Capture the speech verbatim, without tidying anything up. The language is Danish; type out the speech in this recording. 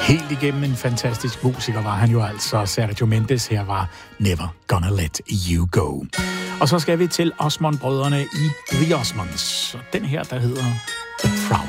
Helt igennem en fantastisk musiker var han jo altså. Sergio Mendes her var Never Gonna Let You Go. Og så skal vi til Osmond-brødrene i The Osmonds. Den her, der hedder The Proud.